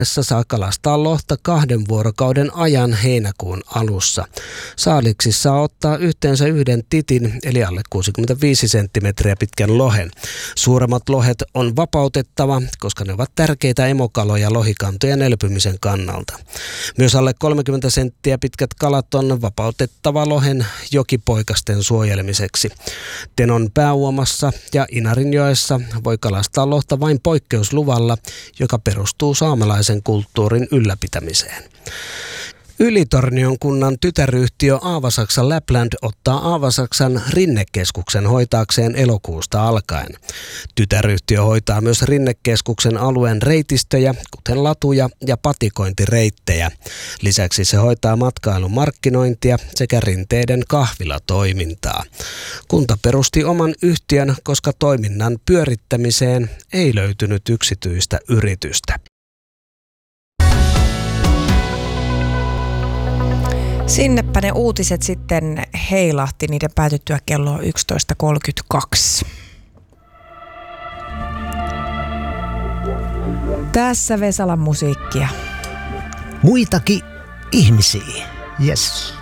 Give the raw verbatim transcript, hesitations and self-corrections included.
saa kalastaa lohta kahden vuorokauden ajan heinäkuun alussa. Saaliksi saa ottaa yhteensä yhden titin, eli alle kuusikymmentäviisi senttimetriä pitkän lohen. Suuremmat lohet on vapautettava, koska ne ovat tärkeitä emokaloja lohikantojen elpymisen kannalta. Myös alle kolmekymmentä senttiä pitkät kalat on vapautettava lohen jokipoikasten suojelemiseksi. Tenon pääuomassa ja Inarinjoessa voi kalastaa lohta vain poikkeusluvalla, joka perustuu saamelaisen kulttuurin ylläpitämiseen. Ylitornion kunnan tytäryhtiö Aavasaksa Lapland ottaa Aavasaksan rinnekeskuksen hoitaakseen elokuusta alkaen. Tytäryhtiö hoitaa myös rinnekeskuksen alueen reitistöjä, kuten latuja ja patikointireittejä. Lisäksi se hoitaa matkailun markkinointia sekä rinteiden kahvilatoimintaa. Kunta perusti oman yhtiön, koska toiminnan pyörittämiseen ei löytynyt yksityistä yritystä. Sinnepä ne uutiset sitten heilahti niiden päätyttyä kello yksitoista kolmekymmentäkaksi. Tässä Vesalan musiikkia. Muitakin ihmisiä. Yes.